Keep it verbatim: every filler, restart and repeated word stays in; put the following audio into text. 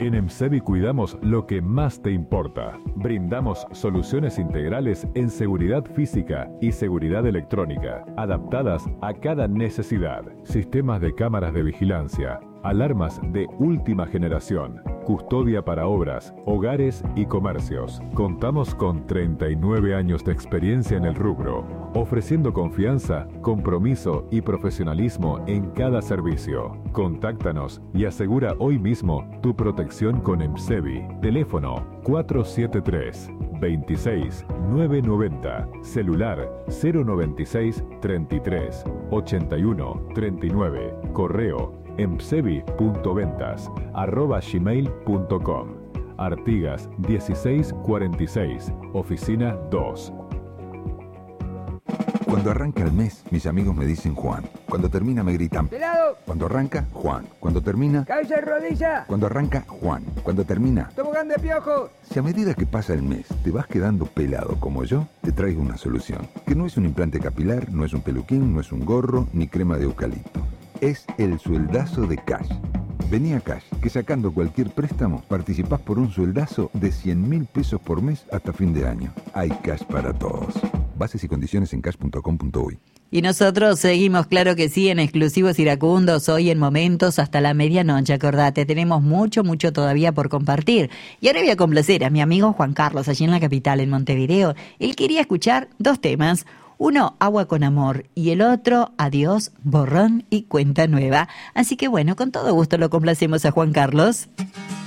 En EMSEVI cuidamos lo que más te importa. Brindamos soluciones integrales en seguridad física y seguridad electrónica, adaptadas a cada necesidad. Sistemas de cámaras de vigilancia, alarmas de última generación, custodia para obras, hogares y comercios. Contamos con treinta y nueve años de experiencia en el rubro, ofreciendo confianza, compromiso y profesionalismo en cada servicio. Contáctanos y asegura hoy mismo tu protección con EMSEVI. Teléfono cuatro siete tres, veintiséis, novecientos noventa. Celular cero noventa y seis, treinta y tres, ochenta y uno, treinta y nueve. Correo emsevi punto ventas arroba gmail punto com. Artigas dieciséis cuarenta y seis, oficina dos. Cuando arranca el mes, mis amigos me dicen Juan. Cuando termina me gritan ¡Pelado! Cuando arranca, Juan. Cuando termina... ¡Cabeza y rodilla! Cuando arranca, Juan. Cuando termina... ¡Tobogán de piojo! Si a medida que pasa el mes te vas quedando pelado como yo, te traigo una solución. Que no es un implante capilar, no es un peluquín, no es un gorro, ni crema de eucalipto. Es el sueldazo de Cash. Vení a Cash, que sacando cualquier préstamo, participás por un sueldazo de cien mil pesos por mes hasta fin de año. Hay Cash para todos. Bases y condiciones en cash punto com punto uy. Y nosotros seguimos, claro que sí, en Exclusivos Iracundos, hoy en Momentos hasta la medianoche. Acordate, tenemos mucho, mucho todavía por compartir. Y ahora voy a complacer a mi amigo Juan Carlos, allí en la capital, en Montevideo. Él quería escuchar dos temas. Uno, Agua con Amor, y el otro, Adiós, Borrón y Cuenta Nueva. Así que bueno, con todo gusto lo complacemos a Juan Carlos.